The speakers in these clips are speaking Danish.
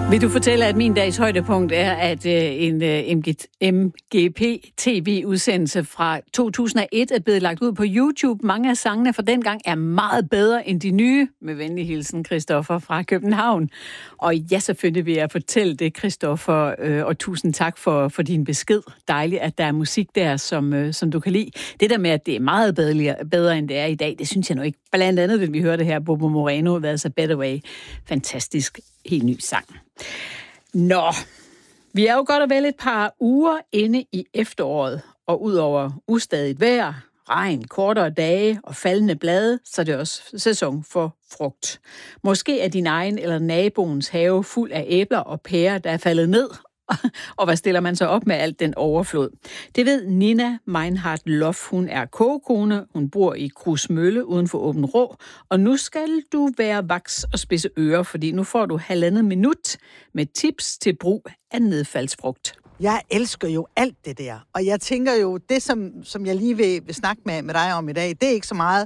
Vil du fortælle, at min dags højdepunkt er, at en MGP-TV-udsendelse fra 2001 er blevet lagt ud på YouTube. Mange af sangene fra dengang er meget bedre end de nye. Med venlig hilsen, Christoffer fra København. Og ja, selvfølgelig vil jeg fortælle det, Christoffer, og tusind tak for din besked. Dejligt, at der er musik der, som du kan lide. Det der med, at det er meget bedre, end det er i dag, det synes jeg nu ikke. Blandt andet vil vi høre det her, Bobo Moreno, That's a Better Way. Fantastisk, helt ny sang. Nå, vi er jo godt og vel et par uger inde i efteråret, og udover ustadigt vejr, regn, kortere dage og faldende blade, så er det også sæson for frugt. Måske er din egen eller naboens have fuld af æbler og pærer, der er faldet ned. Og hvad stiller man så op med alt den overflod? Det ved Nina Meinhardt Loff. Hun er kogekone. Hun bor i Krusmølle uden for Åben Rå. Og nu skal du være vaks og spidse ører, fordi nu får du 1,5 minut med tips til brug af nedfaldsfrugt. Jeg elsker jo alt det der. Og jeg tænker jo, det som jeg lige vil snakke med dig om i dag, det er ikke så meget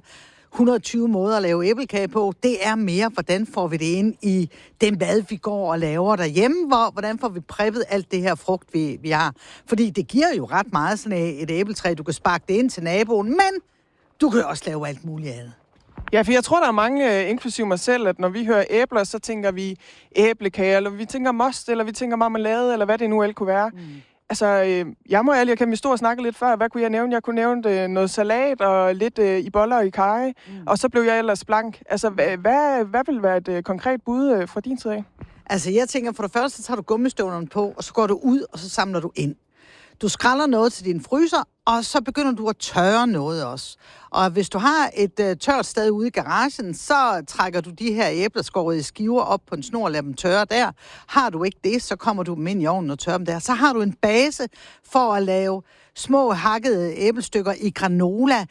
120 måder at lave æblekage på. Det er mere, hvordan får vi det ind i den mad, vi går og laver derhjemme. Hvordan får vi præppet alt det her frugt, vi har. Fordi det giver jo ret meget sådan et æbletræ. Du kan sparke det ind til naboen, men du kan også lave alt muligt andet. Ja, for jeg tror, der er mange, inklusive mig selv, at når vi hører æbler, så tænker vi æblekage, eller vi tænker most, eller vi tænker marmelade, eller hvad det nu alt kunne være. Altså, jeg må ærligt erkende, vi stod og snakke lidt før. Hvad kunne jeg nævne? Jeg kunne nævne noget salat og lidt i boller og i karry. Og så blev jeg ellers blank. Altså, hvad vil være et konkret bud fra din side af? Altså, jeg tænker, for det første, så tager du gummistøvlerne på, og så går du ud, og så samler du ind. Du skræller noget til din fryser, og så begynder du at tørre noget også. Og hvis du har et tørt sted ude i garagen, så trækker du de her æbler skåret i skiver op på en snor og lader dem tørre der. Har du ikke det, så kommer du dem ind i ovnen og tørrer dem der. Så har du en base for at lave små hakkede æblestykker i granola,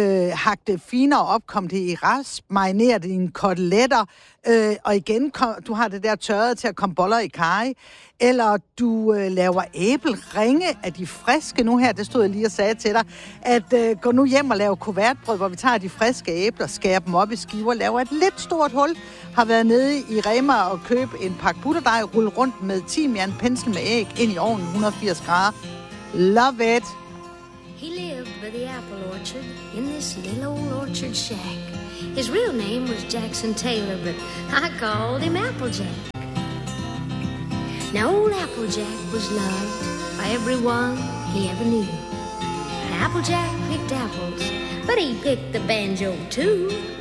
hak det finere op, kom det i rasp, marinere det i en koteletter, og igen, du har det der tørret til at komme boller i karry, eller du laver æbleringe af de friske. Nu her, det stod jeg lige og sagde til dig, at gå nu hjem og lave kuvertbrød, hvor vi tager de friske æbler, skærer dem op i skiver, laver et lidt stort hul, har været nede i Rema og købe en pakke butterdej, rulle rundt med timian, pensel med æg, ind i ovnen 180 grader. Love it! He lived by the apple orchard in this little old orchard shack. His real name was Jackson Taylor, but I called him Applejack. Now old Applejack was loved by everyone he ever knew. And Applejack picked apples, but he picked the banjo too.